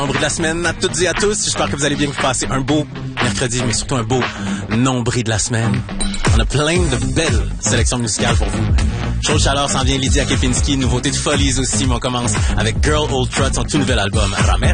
Nombril de la semaine à toutes et à tous. J'espère que vous allez bien, que vous passez un beau mercredi, mais surtout un beau nombril de la semaine. On a plein de belles sélections musicales pour vous. Chaud chaleur s'en vient, Lydia Kepinski, nouveauté de Folies aussi, mais on commence avec Girl Old Trot, son tout nouvel album, Ramet.